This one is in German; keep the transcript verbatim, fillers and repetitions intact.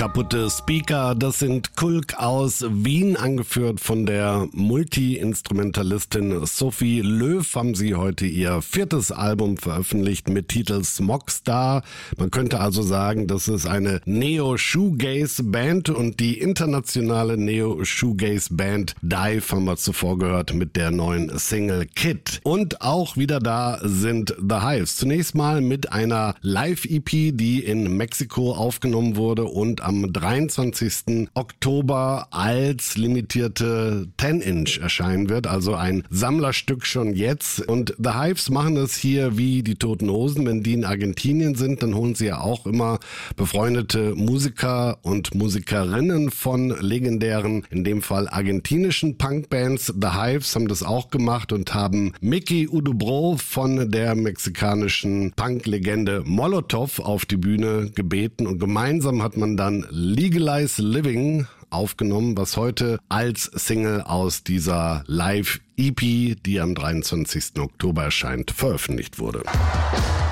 Kaputte Speaker, das sind Kulk aus Wien, angeführt von der Multi-Instrumentalistin Sophie Löw, haben sie heute ihr viertes Album veröffentlicht mit Titel Smogstar. Man könnte also sagen, das ist eine Neo-Shoegaze-Band, und die internationale Neo-Shoegaze-Band Dive haben wir zuvor gehört mit der neuen Single Kid. Und auch wieder da sind The Hives. Zunächst mal mit einer Live-E P, die in Mexiko aufgenommen wurde und am dreiundzwanzigsten Oktober als limitierte zehn Inch erscheinen wird, also ein Sammlerstück schon jetzt. Und The Hives machen es hier wie die Toten Hosen. Wenn die in Argentinien sind, dann holen sie ja auch immer befreundete Musiker und Musikerinnen von legendären, in dem Fall argentinischen Punkbands. The Hives haben das auch gemacht und haben Mickey Udobro von der mexikanischen Punk-Legende Molotov auf die Bühne gebeten, und gemeinsam hat man dann Legalize Living aufgenommen, was heute als Single aus dieser Live-E P, die am dreiundzwanzigsten Oktober erscheint, veröffentlicht wurde.